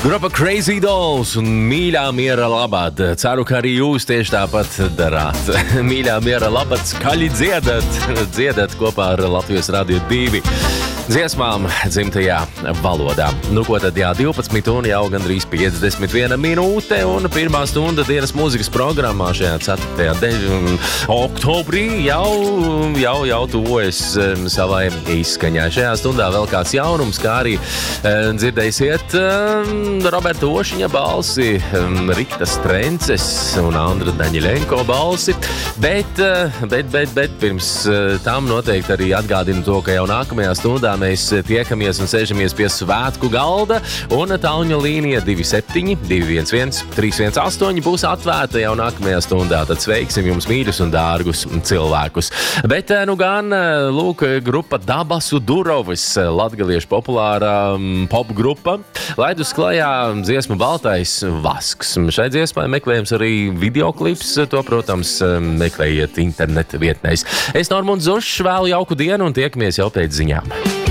Grupa Crazy Dolls un Mīļā miera labad. Ceru, ka arī jūs tieši tāpat darāt. Mīļā miera labad skaļi dziedat kopā ar Latvijas Radio 2 dziesmām dzimtajā valodā. Nu, ko tad, 12 un jau gandrīz 51 minūte un pirmā stunda dienas mūzikas programmā šajā 4. oktobrī jau tuvojas savai izskaņai. Šajā stundā vēl kāds jaunums, kā arī dzirdēsiet Roberta Ošiņa balsi, Rikta Strences un Andra Daņiļenko balsi, bet pirms tam noteikti arī atgādinu to, ka jau nākamajā stundā mēs tiekamies un sēžamies pie svētku galda, un tālruņa līnija 27 211 318 būs atvērta jau nākamajā stundā. Tad sveiksim jums mīļus un dārgus cilvēkus. Bet nu gan, lūk, grupa Dabasu Durovis, latgaliešu populārā popgrupa, laid uz klajā dziesmu Baltais vasks. Šai dziesmai meklējums arī videoklips, to, protams, meklējiet interneta vietnēs. Es Normunds Zušs, vēlu jauku dienu un tiekamies jau pēc ziņām.